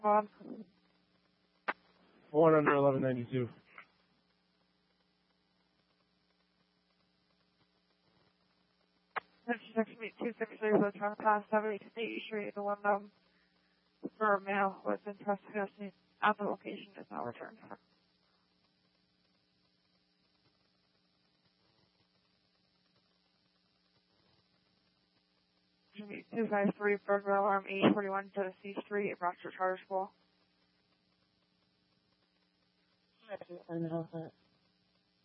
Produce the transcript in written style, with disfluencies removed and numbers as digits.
Bob. 1 under 1192. Intersection 263 was trying to pass 70 State Street. The one for a male was in custody at the location is now returned. 253 burglar alarm 841 to C Street, Rochester Charter School.